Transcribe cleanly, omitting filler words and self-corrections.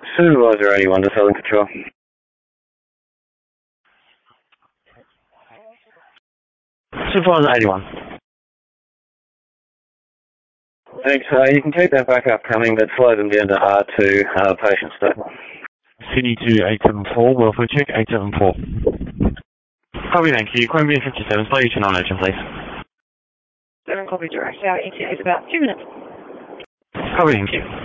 Supervisor 81 to Southern Control. Supervisor 81. Thanks. You can keep that back up coming, but slow them down to R2, patient stable. City 2874, welfare check 874. Copy, thank you. Columbia 57, slow you to non-urgent, please. 7 copy direct out, ETA is about 2 minutes. Copy, thank you.